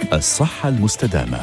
الصحة المستدامة.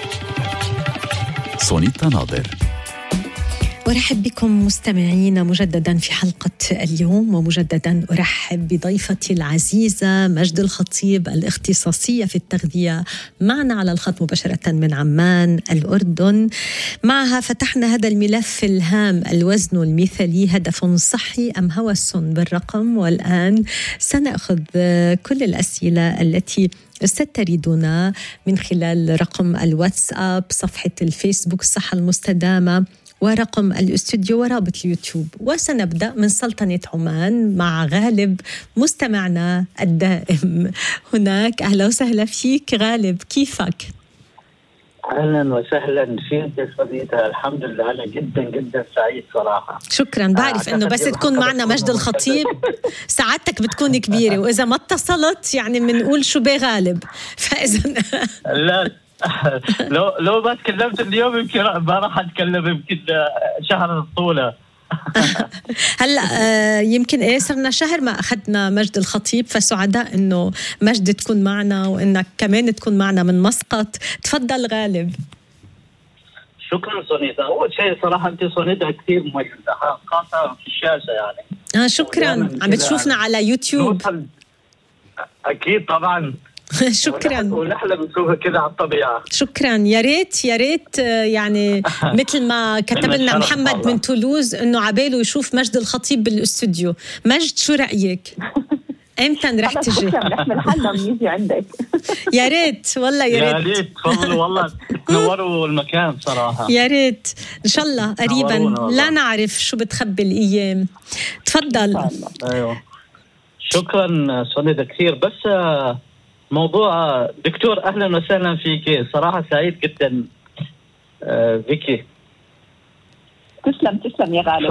سونيتا ناظر. أرحب بكم مستمعين مجددا في حلقة اليوم، ومجددا أرحب بضيفتي العزيزة مجد الخطيب الاختصاصية في التغذية معنا على الخط مباشرة من عمان الأردن. معها فتحنا هذا الملف الهام: الوزن المثالي هدف صحي أم هوس بالرقم؟ والآن سنأخذ كل الأسئلة التي ستردنا من خلال رقم الواتساب، صفحة الفيسبوك الصحة المستدامة، ورقم الاستوديو ورابط اليوتيوب. وسنبدأ من سلطنة عمان مع غالب مستمعنا الدائم هناك. أهلا وسهلا فيك غالب، كيفك؟ أهلا وسهلا فيك صديقة. الحمد لله، أنا جدا جدا سعيد صراحة. شكرا. بعرف أنه بس تكون معنا مجد الخطيب سعادتك بتكون كبيرة، وإذا ما اتصلت يعني بنقول شو بغالب. فإذا لا لو ما تكلمت اليوم يمكن ما راح أتكلم يمكن شهر طولة. هلا يمكن صرنا شهر ما أخذنا مجد الخطيب، فسعداء إنه مجد تكون معنا وإنك كمان تكون معنا من مسقط. تفضل غالب. شكرا سونيتا. أول شيء صراحة أنت سونيتا كثير مميزة خاصة في الشاشة يعني. شكرا. عم بتشوفنا على يوتيوب؟ أكيد طبعا. شكرا. ونحلم نشوفها كده على الطبيعة. شكرا. يا ريت يعني مثل ما كتب لنا محمد من تولوز انه عباله يشوف مجد الخطيب بالاستوديو. مجد شو رأيك؟ امتى رح تجي؟ نحمل حالنا ونيجي عندك. يا ريت والله، يا ريت تفضلوا والله تنوروا المكان صراحة. يا ريت ان شاء الله قريبا، لا نعرف شو بتخبي الايام. تفضل. ايوه شكرا سونيتا كثير. بس موضوع دكتور أهلا وسهلا فيك، صراحة سعيد جدا بك. تسلم يا غالب.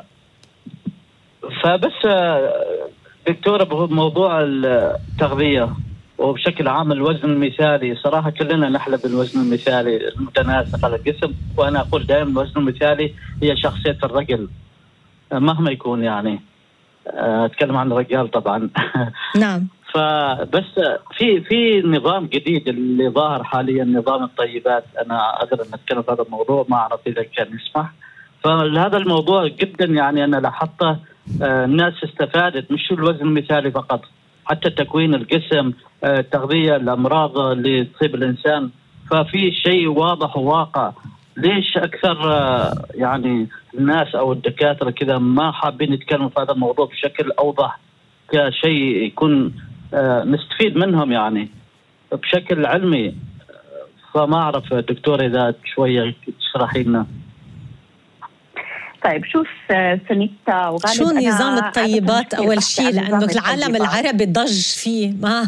فبس دكتورة بموضوع التغذية وبشكل عام الوزن المثالي، صراحة كلنا نحلم بالوزن المثالي المتناسق على الجسم، وأنا أقول دائما الوزن المثالي هي شخصية الرجل مهما يكون، يعني أتكلم عن الرجال طبعا. نعم. فبس في نظام جديد اللي ظاهر حاليا، نظام الطيبات. انا اقدر ان اتكلم في هذا الموضوع، ما اعرف اذا كان يسمح. فهذا الموضوع جدا يعني انا لاحظته الناس استفادت، مش الوزن المثالي فقط، حتى تكوين الجسم، التغذية، الامراض اللي تصيب الانسان. ففي شيء واضح وواقع. ليش اكثر يعني الناس او الدكاتره كذا ما حابين يتكلموا في هذا الموضوع بشكل اوضح، كشيء يكون نستفيد منهم يعني بشكل علمي؟ فما أعرف دكتور إذا شوية تشرحي لنا. طيب شوف سونيتا وغالب، شو نظام الطيبات أول شيء، لأنه العالم العربي ضج فيه ما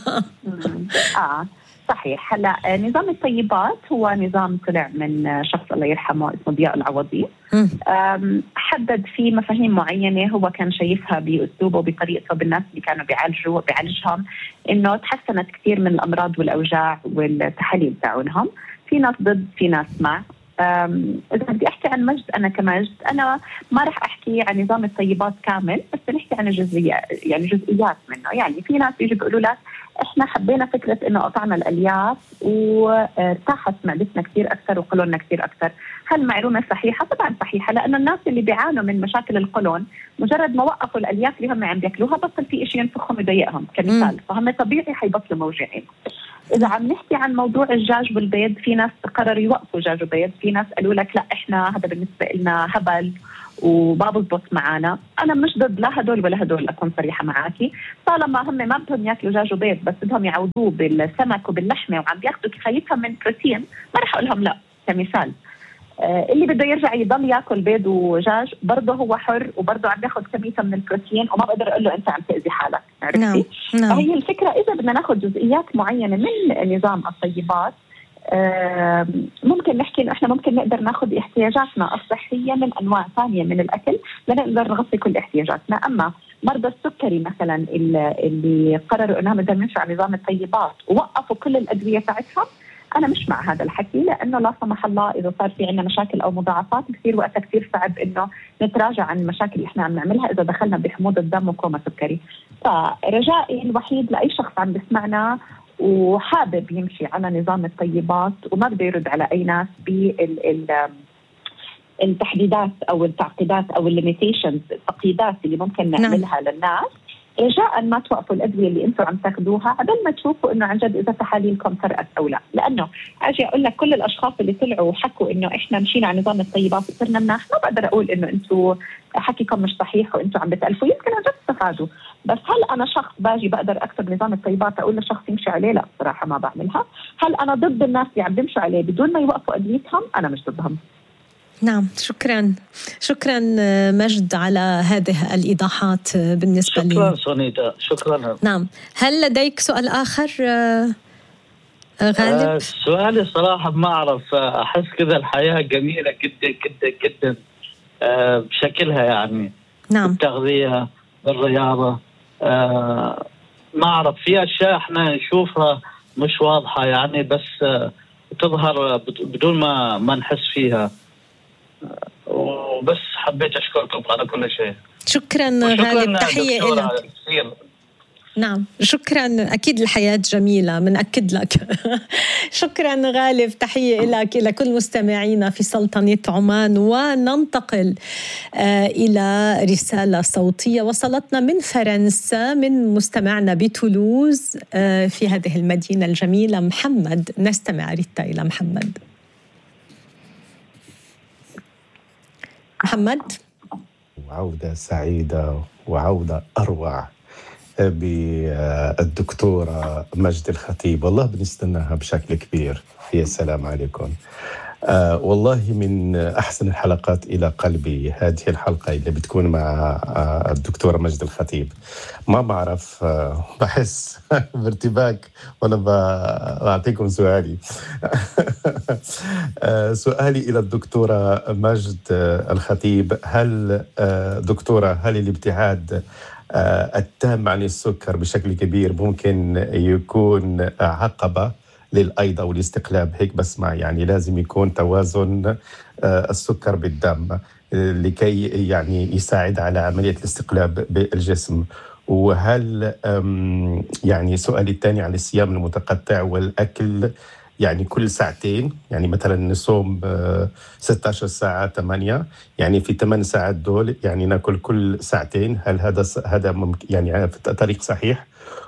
صحيح. هلا نظام الطيبات هو نظام طلع من شخص الله يرحمه اسمه ضياء العوضي. حدد فيه مفاهيم معينة هو كان شايفها بأسلوبه وبطريقته بالناس اللي كانوا بيعالجهم، إنه تحسنت كثير من الأمراض والأوجاع والتحاليل تاعونهم. في ناس ضد، في ناس مع. إذا بدي أحكي عن مجد، أنا كمجد أنا ما رح أحكي عن نظام الطيبات كامل، بس نحكي عن جزئيات منه. يعني في ناس يجي بيقولوا لك إحنا حبينا فكرة إنه قطعنا الألياف وارتاحت معدتنا كثير أكثر وقولوننا كثير أكثر. هل معلومة صحيحة؟ طبعا صحيحة، لأنه الناس اللي بيعانوا من مشاكل القولون مجرد ما وقفوا الألياف اللي هم عم بياكلوها بطل في إشي ينفخهم يضايقهم كمثال، فهم طبيعي حيبطلوا موجعين. إذا عم نحكي عن موضوع الدجاج والبيض، في ناس قرروا يوقفوا دجاج وبيض، في ناس قالوا لك لا إحنا هذا بالنسبة لنا هبل وما بضبط معنا. أنا مش ضد لا هدول ولا هدول، أكون صريحة معاكي. طالما هم ما بدهم ياكلوا دجاج وبيض بس بدهم يعوضوه بالسمك وباللحمة وعم بياخذوا كفايتهم من بروتين، ما رح أقول لهم لا كمثال. اللي بده يرجع يضل ياكل بيض ودجاج برضه هو حر، وبرضه عم ياخذ كمية من البروتين، وما بقدر اقول له انت عم تأذي حالك. عرفتي؟ نعم. فهي الفكرة اذا بدنا ناخذ جزئيات معينة من نظام الطيبات، ممكن نحكي انه احنا ممكن نقدر ناخذ احتياجاتنا الصحية من انواع ثانية من الاكل لنقدر نغطي كل احتياجاتنا. اما مرضى السكري مثلا اللي قرروا انهم بدهم يمشوا على نظام الطيبات ووقفوا كل الادوية تاعتهم، أنا مش مع هذا الحكي، لأنه لا سمح الله إذا صار في عنا مشاكل أو مضاعفات كثير وقتها كثير صعب إنه نتراجع عن المشاكل اللي إحنا عم نعملها إذا دخلنا بحموضة الدم وكوما سكري. فرجائي الوحيد لأي شخص عم بسمعنا وحابب يمشي على نظام الطيبات وما بده يرد على أي ناس بالتحديدات أو التعقيدات أو الليميتيشنز، التقييدات اللي ممكن نعملها للناس، رجاء ما توقفوا الأدوية اللي أنتم عم تاخذوها عدل ما تشوفوا إنه عن جد إذا تحاليلكم فرقت أو لا. لأنه أجي أقول لك كل الأشخاص اللي طلعوا وحكوا إنه إحنا مشينا على نظام الطيبات وصرنا مناح، ما بقدر أقول إنه أنتم حكيكم مش صحيح وأنتم عم بتألفوا، يمكن عن جد استفادوا. بس هل أنا شخص باجي بقدر أكتب نظام الطيبات أقول لشخص يمشي عليه؟ لا صراحة ما بعملها. هل أنا ضد الناس اللي عم بيمشوا عليه بدون ما يوقفوا أدويتهم؟ أنا مش ضدهم. نعم، شكرا مجد على هذه الإيضاحات بالنسبة لي. شكرا سونيتا، شكرا. نعم، هل لديك سؤال آخر غالب؟ سؤالي صراحة ما أعرف، أحس كذا الحياة جميلة جدا جدا جدا بشكلها، يعني نعم، التغذية، الرياضة، ما أعرف في أشياء إحنا نشوفها مش واضحة يعني، بس تظهر بدون ما نحس فيها. وبس حبيت أشكركم على كل شيء. شكرا غالب، تحية لك. نعم، شكرا، أكيد الحياة جميلة منأكد لك. شكرا غالب، تحية لك إلى كل مستمعينا في سلطنة عمان. وننتقل إلى رسالة صوتية وصلتنا من فرنسا من مستمعنا بتولوز في هذه المدينة الجميلة محمد. نستمع ريتا إلى محمد. محمد، عودة سعيدة وعودة أروع بالدكتورة مجد الخطيب، والله بنستناها بشكل كبير. يا سلام عليكم. والله من أحسن الحلقات إلى قلبي هذه الحلقة اللي بتكون مع الدكتورة مجد الخطيب. ما بعرف، بحس بارتباك وأنا بعطيكم سؤالي. سؤالي إلى الدكتورة مجد الخطيب، دكتورة، هل الابتعاد التام عن السكر بشكل كبير ممكن يكون عقبة للأيضة والاستقلاب؟ هيك بسمع، يعني لازم يكون توازن السكر بالدم لكي يعني يساعد على عملية الاستقلاب بالجسم. وهل يعني سؤالي الثاني عن الصيام المتقطع والأكل يعني كل ساعتين، يعني مثلا نصوم 16 ساعة 8، يعني في 8 ساعات دول يعني ناكل كل ساعتين، هل هذا ممكن يعني طريق صحيح؟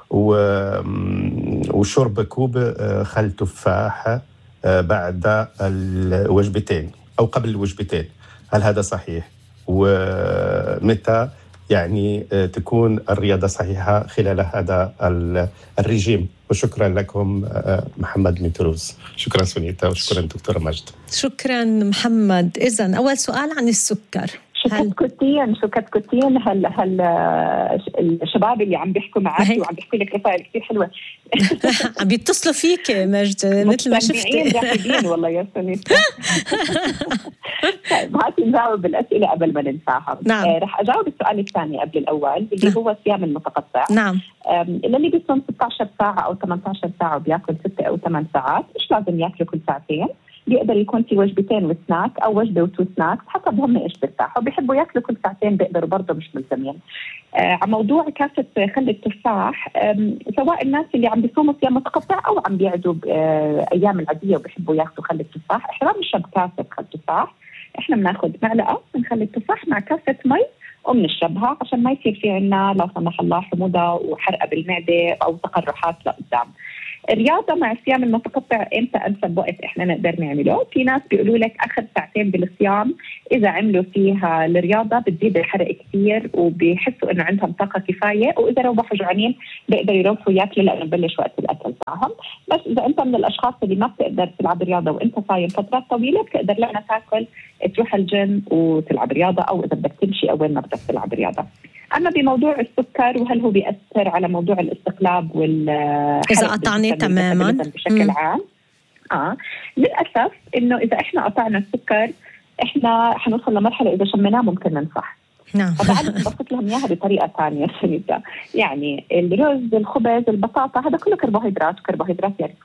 وشرب كوب خل تفاح بعد الوجبتين أو قبل الوجبتين، هل هذا صحيح؟ ومتى يعني تكون الرياضة صحيحة خلال هذا الرجيم؟ وشكرا لكم. محمد من تولوز. شكرا سونيتا وشكرا دكتورة مجد. شكرا محمد. إذن أول سؤال عن السكر. شو كتكوتين هل الشباب اللي عم بيحكوا معك وعم بيحكوا لك رسائل كثير حلوة عم بيتصلوا فيك مجد مثل ما شفتي. راحبين والله يا سونيتا. طيب هاتي نجاوب بالأسئلة قبل ما ننساها. نعم. رح أجاوب السؤال الثاني قبل الأول اللي هو الصيام المتقطع. نعم. اللي بيصوم 16 ساعة أو 18 ساعة وبياكل 6 أو 8 ساعات مش لازم ياكلوا كل ساعتين، بيقدر يكون في وجبتين وسناك أو وجبة وتو سناك حسب هم إيش بيرتاحوا. بيحبوا ياكلوا كل ساعتين بيقدروا برضه، مش ملزمين. على موضوع كاسة خل التفاح، سواء الناس اللي عم بيصوموا صيام متقطع أو عم بيعدوا أيام العادية وبيحبوا ياخذوا خل التفاح، إحنا ما بنشرب كاسة خل التفاح، إحنا بناخذ معلقة من خل التفاح مع كاسة مي وبنشربها عشان ما يصير في عنا لا سمح الله حموضة وحرقة بالمعدة أو تقرحات لقدام. الرياضة مع الصيام المتقطع إمتى أنسب وقت إحنا نقدر نعمله؟ في ناس بيقولوا لك آخر ساعتين بالصيام إذا عملوا فيها الرياضة بتزيد الحرق كثير وبيحسوا إنه عندهم طاقة كفاية، وإذا روحوا جوعانين بيقدروا يروحوا ياكلوا لأنه بلش وقت الأكل معهم. بس إذا أنت من الأشخاص اللي ما بتقدر تلعب رياضة وإنت صايم فترات طويلة بتقدر لأنه تاكل تروح الجيم وتلعب رياضة، أو إذا بدك تمشي أو وين ما بدك تلعب رياضة. أما بموضوع السكر وهل هو بيأثر على موضوع الاستقلاب إذا قطعني تماما بشكل عام، للأسف إنه إذا إحنا قطعنا السكر إحنا حنوصل لمرحلة إذا شمناه ممكن ننصح. نعم. فبعد بسط لهم إياها بطريقة ثانية سنيدة. يعني الرز، الخبز، البطاطا، هذا كله كربوهيدرات، وكربوهيدرات يعني سكر.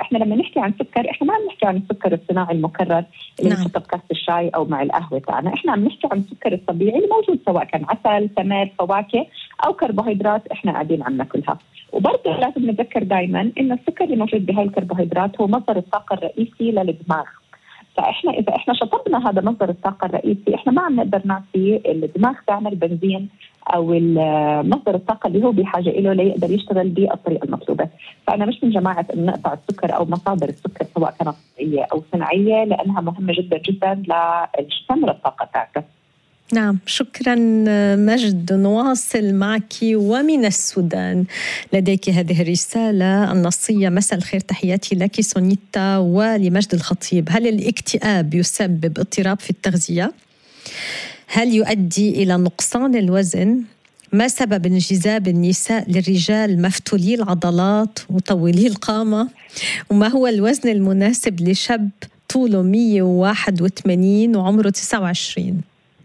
فاحنا لما نحكي عن سكر احنا ما عم نحكي عن السكر الصناعي المكرر اللي بنحطه بكاسة الشاي او مع القهوه تاعنا، احنا عم نحكي عن السكر الطبيعي اللي موجود سواء كان عسل، تمر، فواكه او كربوهيدرات احنا قاعدين عم ناكلها. وبرضه لازم نتذكر دائما ان السكر اللي موجود بهاي الكربوهيدرات هو مصدر الطاقه الرئيسي للدماغ. فاحنا اذا احنا شطبنا هذا مصدر الطاقه الرئيسي احنا ما عم نقدر نعطي الدماغ تاعنا البنزين او مصدر الطاقه اللي هو بحاجه له ليقدر يشتغل بالطريقه المطلوبه. فانا مش من جماعه ان نقطع السكر او مصادر السكر سواء كانت طبيعيه او صناعيه، لانها مهمه جدا جدا للجسم وللطاقه تاعته. نعم، شكرا مجد. نواصل معك ومن السودان لديك هذه الرسالة النصية. مساء الخير، تحياتي لك سونيتا ولمجد الخطيب. هل الاكتئاب يسبب اضطراب في التغذية؟ هل يؤدي إلى نقصان الوزن؟ ما سبب انجذاب النساء للرجال مفتولي العضلات وطويلي القامة؟ وما هو الوزن المناسب لشاب طوله 181 وعمره 29؟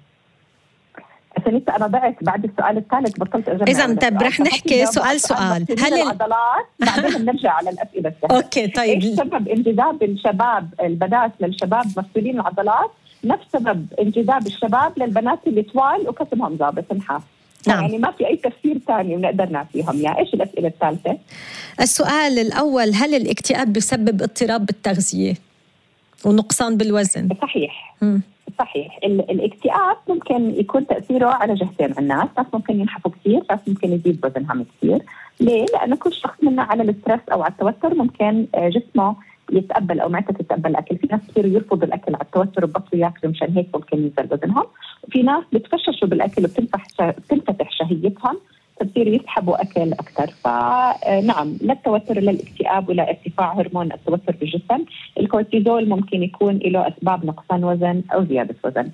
أنا ضعت بعد السؤال الثالث، بطلت أجمع. إذا طيب رح نحكي سؤال. هل العضلات بعدين نرجع على الأسئلة الثانية. أوكي طيب. إيش سبب انجذاب الشباب البنات للشباب مفتولين العضلات؟ نفس سبب انجذاب الشباب للبنات اللي طوال وكتمهم ضابط نحاف. نعم. يعني ما في أي تفسير ثاني ونقدر نعطيهم. يا إيش الأسئلة الثالثة؟ السؤال الأول، هل الاكتئاب بيسبب اضطراب بالتغذية ونقصان بالوزن؟ صحيح. صحيح. الاكتئاب ممكن يكون تأثيره على جهتين عند الناس ممكن ينحفوا كثير، ناس ممكن يزيد وزنهم كثير. ليه؟ لأنه كل شخص منا على الستريس أو على التوتر ممكن جسمه يتقبل أو معدته تتقبل الأكل. في ناس كثير يرفضوا الأكل على التوتر وبطلوا ياكلوا، مشان هيك ممكن ينزل وزنهم. وفي ناس بتفششوا بالأكل وبتنفتح شهيتهم فبصيروا يسحبوا أكل أكثر. فنعم، لا التوتر لا الاكتئاب ولا ارتفاع هرمون التوتر بالجسم. الكورتيزول ممكن يكون له أسباب نقصان وزن أو زيادة وزن.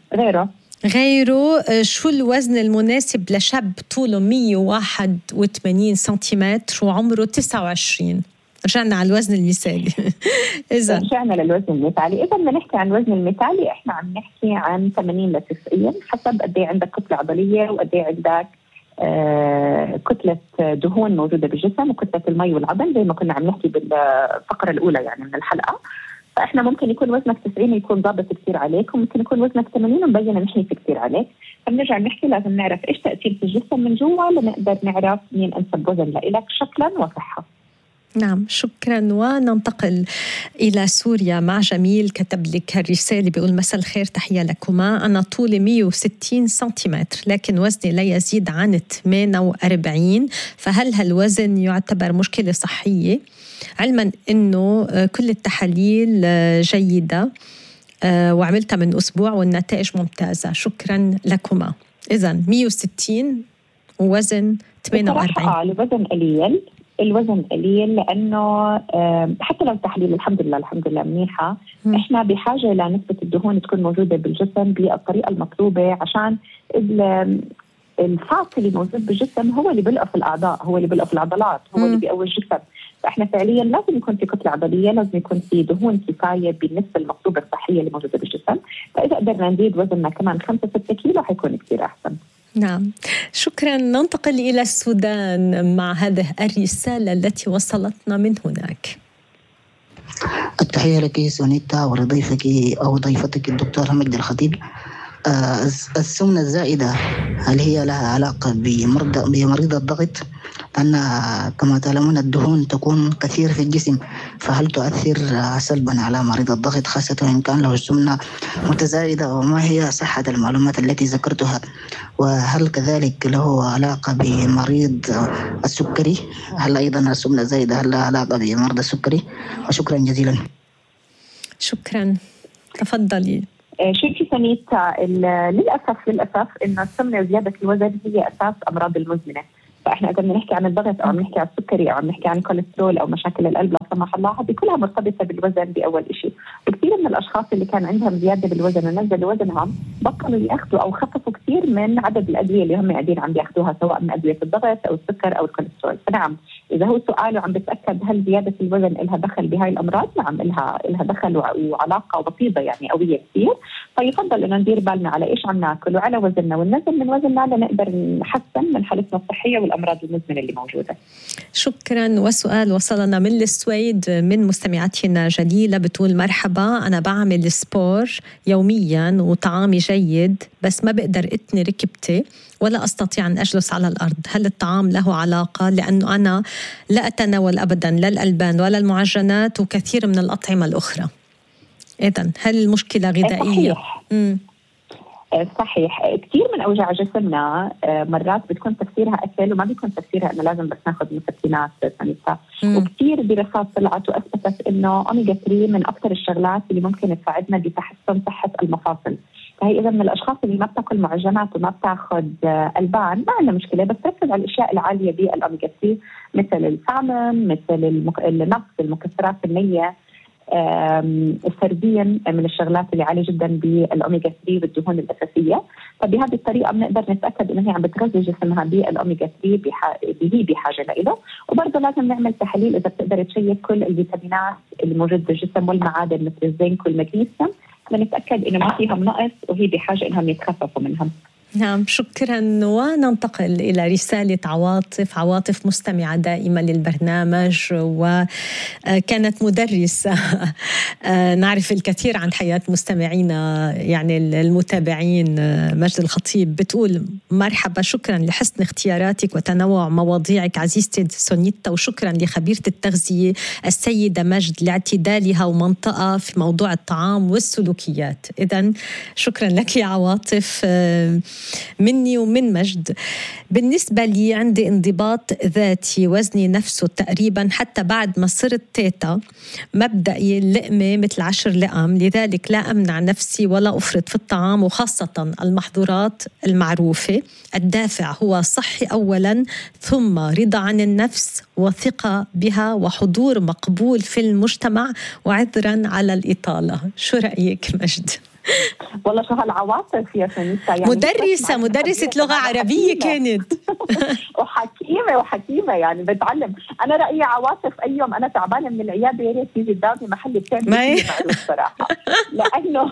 غيره شو الوزن المناسب لشاب طوله 181 سنتيمتر وعمره 29؟ رجعنا على الوزن المثالي. إذا رجعنا للوزن المثالي، إذا بدنا نحكي عن الوزن المثالي إحنا عم نحكي عن 80 ل 90 حسب قد ايه عندك كتلة عضلية وقد ايه عندك كتلة دهون موجودة بالجسم وكتلة المي والعظم زي ما كنا عم نحكي بالفقرة الأولى يعني من الحلقة. فإحنا ممكن يكون وزنك 90 يكون ضابط كثير عليك، وممكن يكون وزنك 80 ومبينة نحيف كثير عليك. فبنرجع نحكي لازم نعرف إيش تأثير في الجسم من جوا لنقدر نعرف مين أنسب وزن لإلك شكلا وصحة. نعم، شكرا. وننتقل إلى سوريا مع جميل. كتب لك الرسالة بيقول مساء الخير، تحية لكما. أنا طولي 160 سنتيمتر لكن وزني لا يزيد عن 48، فهل هالوزن يعتبر مشكلة صحية؟ علما أنه كل التحاليل جيدة وعملتها من أسبوع والنتائج ممتازة. شكرا لكما. إذن 160 ووزن 48. الوزن قليل لأنه حتى لو التحليل الحمد لله منيحة، إحنا بحاجة لنسبة الدهون تكون موجودة بالجسم بالطريقة المطلوبة، عشان الفاصل اللي موجود بالجسم هو اللي بيلقف الأعضاء، هو اللي بيلقف العضلات، هو اللي بيقوي الجسم. فإحنا فعليا لازم يكون في كتلة عضلية، لازم يكون في دهون كفاية بالنسبة المطلوبة الصحية اللي موجودة بالجسم. فإذا قدرنا نزيد وزننا كمان 5-6 كيلو حيكون كتير أحسن. نعم، شكرا. ننتقل إلى السودان مع هذه الرسالة التي وصلتنا من هناك. التحية لك سونيتا ولضيفك أو ضيفتك الدكتورة مجد الخطيب. السمنة الزائدة هل هي لها علاقة بمريض الضغط؟ أن كما تعلمون الدهون تكون كثير في الجسم، فهل تؤثر سلبا على مريض الضغط خاصة إن كان له السمنة متزايدة؟ وما هي صحة المعلومات التي ذكرتها؟ وهل كذلك له علاقة بمريض السكري؟ هل أيضا السمنة الزائدة هل لها علاقة بمرض السكري؟ وشكرا جزيلا. شكرا، تفضلي. شوفي سنيتا، للأسف إن السمنة وزيادة الوزن هي أساس أمراض المزمنة. فإحنا إذا بنحكي عن الضغط أو بنحكي عن السكري أو بنحكي عن الكوليسترول أو مشاكل القلب لا سمح الله، هذه كلها مرتبطة بالوزن بأول إشي. وكثير من الأشخاص اللي كان عندهم زيادة بالوزن ونزلوا وزنهم بطلوا يأخذوا أو خففوا كثير من عدد الأدوية اللي هم قاعدين عم بياخذوها، سواء من أدوية الضغط أو السكر أو الكوليسترول. فنعم، إذا هو سؤاله عم بتأكد هل زيادة الوزن لها دخل بهاي الأمراض، نعم لها دخل وعلاقة وبطيدة يعني قوية كثير. فيفضل إنه ندير بالنا على إيش عم ناكل وعلى وزننا وننزل من وزننا لنقدر نحسن من حالتنا الصحية والأمراض المزمنة اللي موجودة. شكرا. وسؤال وصلنا من السويد من مستمعاتنا جليلة بتقول: مرحبا، أنا بعمل سبور يوميا وطعامي جيد بس ما بقدر أتني ركبتي ولا أستطيع أن أجلس على الأرض، هل الطعام له علاقة؟ لأنه أنا لا أتناول أبدا لا الألبان ولا المعجنات وكثير من الأطعمة الأخرى. إذن هل المشكلة غذائية؟ صحيح. كثير من أوجاع جسمنا مرات بتكون تفسيرها أكل وما بيكون تفسيرها إنه لازم بس ناخذ مسكنات سانيتا. وكثير دراسات طلعت وأثبتت إنه أوميجا 3 من أكثر الشغلات اللي ممكن تساعدنا بتحسن صحة المفاصل. فهي إذا من الأشخاص اللي ما بتاكل معجنات وما بتاخذ ألبان ما عندنا مشكلة، بس تركز على الأشياء العالية بالأوميجا 3 مثل السالمون، مثل النفس، المكسرات النية، السردين من الشغلات اللي عالية جدا بالأوميجا 3 والدهون الأساسية. فبهذه الطريقة بنقدر نتأكد إنه هي عم بتغذي جسمها بالأوميجا 3 هي بحاجة له. وبرضه لازم نعمل تحاليل إذا بتقدر تشيك كل الفيتامينات اللي موجودة بالجسم والمعادن مثل الزنك والمغنيسيوم لنتأكد إنه ما فيهم نقص وهي بحاجة إنهم يتخففوا منهم. نعم، شكرا. وننتقل إلى رسالة عواطف مستمعة دائما للبرنامج، وكانت مدرسة. نعرف الكثير عن حياة مستمعينا يعني المتابعين. مجد الخطيب بتقول: مرحبا، شكرا لحسن اختياراتك وتنوع مواضيعك عزيزتي سونيتا، وشكرا لخبيرة التغذية السيدة مجد لاعتدالها ومنطقة في موضوع الطعام والسلوكيات. إذن شكرا لك يا عواطف مني ومن مجد. بالنسبة لي عندي انضباط ذاتي، وزني نفسه تقريبا حتى بعد ما صرت تيتا، مبدئي اللقمة مثل 10 لقم، لذلك لا أمنع نفسي ولا أفرط في الطعام وخاصة المحظورات المعروفة. الدافع هو صحي أولا، ثم رضا عن النفس وثقة بها وحضور مقبول في المجتمع، وعذرا على الإطالة. شو رأيك مجد؟ والله شو هالعواطف يا سنيتا، يعني مدرسة لغة عربية كانت وحكيمة يعني بتعلم. أنا رأيي عواطف أي يوم أنا تعبانة من العيادة يا ريت تيجي تداومي محل بتعمل معروف صراحة، لأنه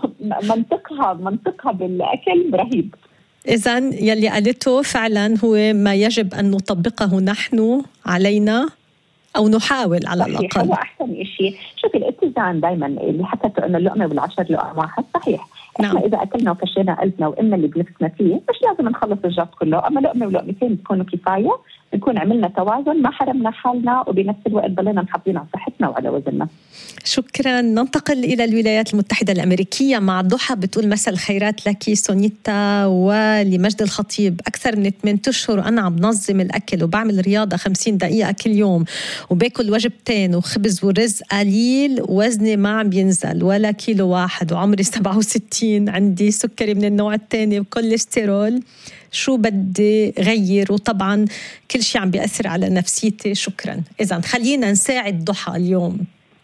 منطقها بالأكل رهيب. إذن يلي قالته فعلا هو ما يجب أن نطبقه نحن علينا أو نحاول على الأقل. هو أحسن شيء. شوفي الاتزان دايما اللي حكته إنه اللقمة والعشر لقم واحد، صحيح. إحنا إذا أكلنا وكشينا قلبنا وإمنا اللي بنفسنا فيه مش لازم نخلص الجات كله، أما لقمة ولقمتين بتكونوا كفاية، نكون عملنا توازن، ما حرمنا حالنا، وبنفس الوقت ضلينا محافظين على صحتنا وعلى وزننا. شكرا. ننتقل إلى الولايات المتحدة الأمريكية مع ضحى بتقول: مساء الخيرات لك سونيتا ولمجد الخطيب. أكثر من 8 أشهر أنا عم بنظم الأكل وبعمل رياضة 50 دقيقة كل يوم، وباكل وجبتين وخبز ورز قليل، وزني ما عم بينزل ولا كيلو واحد، وعمري 67، عندي سكري من النوع الثاني وكوليسترول. شو بدي غير؟ وطبعا كل شيء عم بيأثر على نفسيتي. شكرا. إذن خلينا نساعد ضحى اليوم.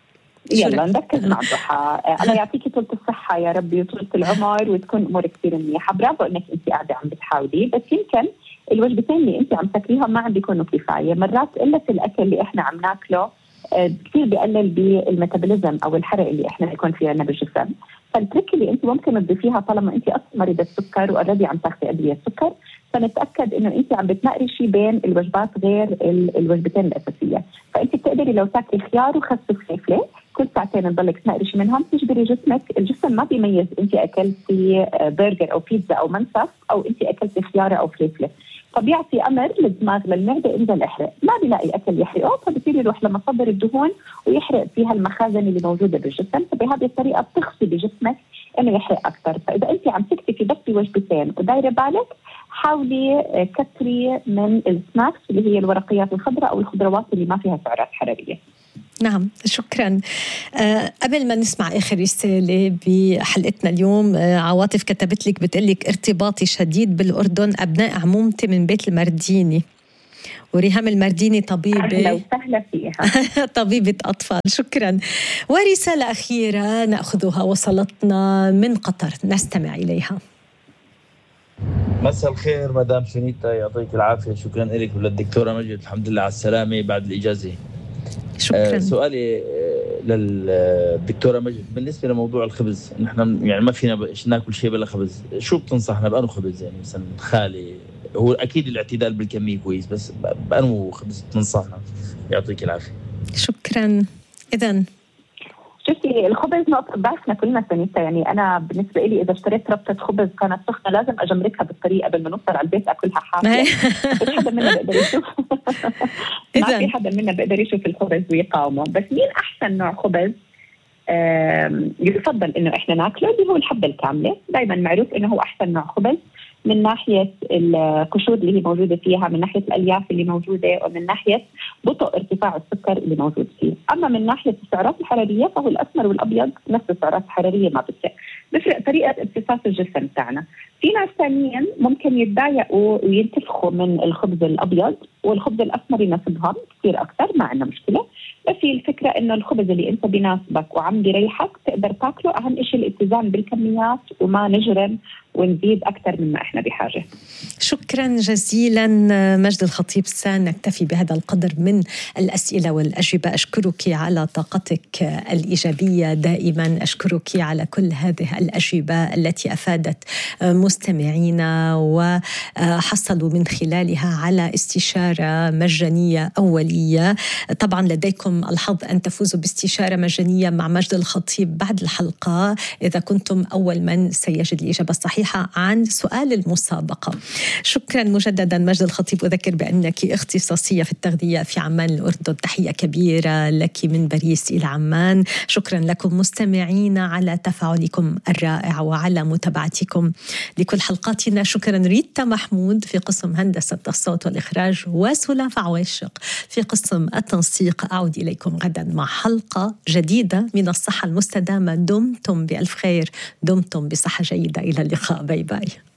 يلا نركز مع ضحى. الله يعطيكي طولة الصحة يا ربي وطولة العمر، وتكون أمور كثير منيحة. برافو إنك أنت قاعدة عم بتحاولي، بس يمكن الوجبتين اللي أنت عم تاكليهم ما عم بيكونوا كفاية. مرات قلة الأكل اللي إحنا عم ناكله كثير بيقلل بالميتابوليزم أو الحرق اللي إحنا بيكون فينا بالجسم. فالترك اللي أنت ممكن تضيفيها طالما أنت أصلا مريضة السكر وأوريدي عم تاخذي أدوية السكر، فنتأكد إنه أنت عم بتناقشي بين الوجبات غير الوجبتين الأساسية. فأنت بتقدري لو تاكلي خيار وخس وفلفلة كل ساعتين تضلك تناقشي منهم، تجبري جسمك. الجسم ما بيميز أنت أكلتي برجر أو بيتزا أو منسف أو أنت أكلتي خيار أو فلفلة، فبيعطي أمر للدماغ للمعدة إنزل احرق، ما بيلاقي أكل يحرقه، فبصير يروح لمصادر الدهون ويحرق فيها المخازن اللي موجودة بالجسم. فبهذه الطريقة بتخفي بجسمك إنه يحرق أكثر. فإذا أنت عم تكتفي بس بوجبتين ودايرة بالك، حاولي كتري من السناكس اللي هي الورقيات الخضراء أو الخضروات اللي ما فيها سعرات حرارية. نعم، شكرا. قبل ما نسمع آخر رسالة بحلقتنا اليوم، عواطف كتبت لك بتقلك: ارتباطي شديد بالأردن، أبناء عمومتي من بيت المرديني، وريهام المرديني طبيبة. أهلا وسهلا فيها. طبيبة أطفال. شكرا. ورسالة أخيرة نأخذها وصلتنا من قطر، نستمع إليها. مساء الخير مدام سونيتا، يعطيك العافية. شكرا لك وللدكتورة مجد، الحمد لله على السلامة بعد الإجازة. شكرا. سؤالي للدكتورة مجد بالنسبة لموضوع الخبز، نحن يعني ما فينا ناكل شيء بلا خبز، شو بتنصحنا بأنه خبز؟ يعني مثلا خالي، هو أكيد الاعتدال بالكمية كويس، بس بأنه خبز تنصحنا؟ يعطيك العافية. شكرا. إذن شوفي، الخبز نقطة ضعفنا كلنا سنيتا. يعني أنا بالنسبة لي إذا اشتريت ربطة خبز كانت سخنة لازم أجمركها بالطريقة قبل ما نوصل على البيت أكلها حافية. مش حدا منا بيقدر يشوف ما في حدا منا بيقدر يشوف الخبز ويقاومه. بس مين أحسن نوع خبز يفضل إنه إحنا ناكله اللي هو الحبة الكاملة. دايما معروف إنه هو أحسن نوع خبز من ناحية القشور اللي هي موجودة فيها، من ناحية الألياف اللي موجودة، ومن ناحية بطء ارتفاع السكر اللي موجود فيه. أما من ناحية السعرات الحرارية فهو الأسمر والأبيض نفس السعرات الحرارية، ما بفرق طريقة امتصاص الجسم تاعنا. في ناس ثانيين ممكن يتضايقوا وينتفخوا من الخبز الأبيض، والخبز الأسمر يناسبهم كثير أكثر، ما عندنا مشكلة. بس هي الفكرة إنه الخبز اللي أنت بيناسبك وعم بيريحك تقدر تاكله. أهم شيء الاتزان بالكميات وما نجرم ونزيد أكثر مما إحنا بحاجة. شكرا جزيلا مجد الخطيب. سنكتفي بهذا القدر من الأسئلة والأجوبة. أشكرك على طاقتك الإيجابية دائما، أشكرك على كل هذه الأجوبة التي أفادت مستمعينا وحصلوا من خلالها على استشارة مجانية أولية. طبعا لديكم الحظ أن تفوزوا باستشارة مجانية مع مجد الخطيب بعد الحلقة إذا كنتم أول من سيجد الإجابة الصحيحة عن سؤال المسابقة. شكرا مجددا مجد الخطيب. أذكر بأنك اختصاصية في التغذية في عمان الأردن. تحية كبيرة لك من باريس إلى عمان. شكرا لكم مستمعينا على تفاعلكم الرائع وعلى متابعتكم لكل حلقاتنا. شكرا ريتا محمود في قسم هندسة الصوت والإخراج، وسلاف عواشق في قسم التنسيق. أعود إليكم غدا مع حلقة جديدة من الصحة المستدامة. دمتم بألف خير، دمتم بصحة جيدة. إلى اللقاء. باي باي.